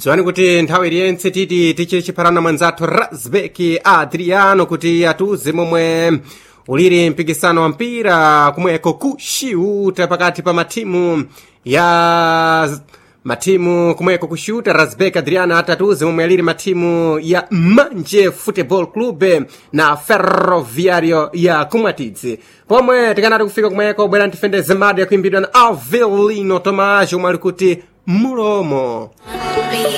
dziwani kuti nthawi iliyentse titi tichiri chipharana mwanzathu Razbek Adriano kuti atiuze momwe uliri mpikisano wa mpira kumweko kushiuta pakati pa matimu kumweko kushiuta. Razbek Adriano atatiuze momwe aliri matimu ya Manje Football Club na Ferroviario ya Kumwatidzi, pomwe tikanati kufika kumweko bwera ntifendeze mada yakuimbidwa na Avelino Tomajo omwe ali kuti mulomo.